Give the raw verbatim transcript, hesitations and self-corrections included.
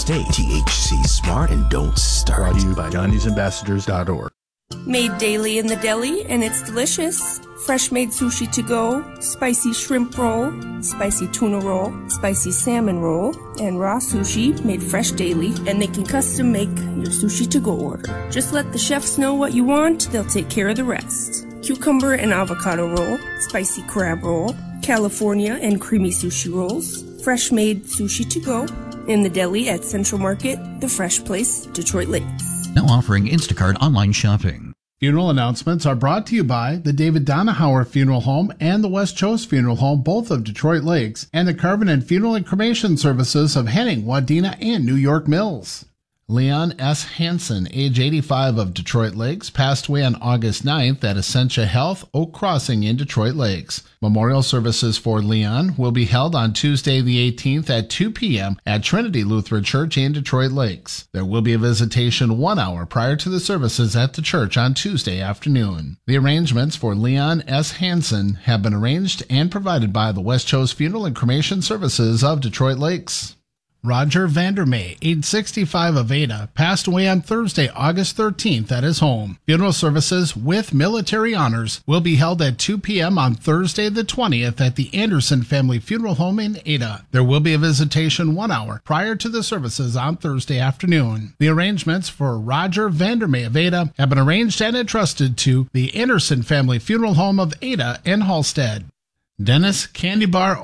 Stay T H C smart and don't start. Brought to you by Johnny's Ambassadors dot org. Made daily in the deli, and it's delicious. Fresh made sushi to go, spicy shrimp roll, spicy tuna roll, spicy salmon roll, and raw sushi made fresh daily, and they can custom make your sushi to go order. Just let the chefs know what you want, they'll take care of the rest. Cucumber and avocado roll, spicy crab roll, California and creamy sushi rolls, fresh made sushi to go, in the deli at Central Market, The Fresh Place, Detroit Lakes. Now offering Instacart online shopping. Funeral announcements are brought to you by the David Donahauer Funeral Home and the West Coast Funeral Home, both of Detroit Lakes, and the Covenant Funeral and Cremation Services of Henning, Wadena, and New York Mills. Leon S. Hansen, age eighty-five, of Detroit Lakes, passed away on August ninth at Essentia Health, Oak Crossing in Detroit Lakes. Memorial services for Leon will be held on Tuesday the eighteenth at two p.m. at Trinity Lutheran Church in Detroit Lakes. There will be a visitation one hour prior to the services at the church on Tuesday afternoon. The arrangements for Leon S. Hansen have been arranged and provided by the West Coast Funeral and Cremation Services of Detroit Lakes. Roger Vandermay, age sixty-five, of Ada, passed away on Thursday, August thirteenth at his home. Funeral services with military honors will be held at two p.m. on Thursday the twentieth at the Anderson Family Funeral Home in Ada. There will be a visitation one hour prior to the services on Thursday afternoon. The arrangements for Roger Vandermay of Ada have been arranged and entrusted to the Anderson Family Funeral Home of Ada and Halstead. Dennis Candy Bar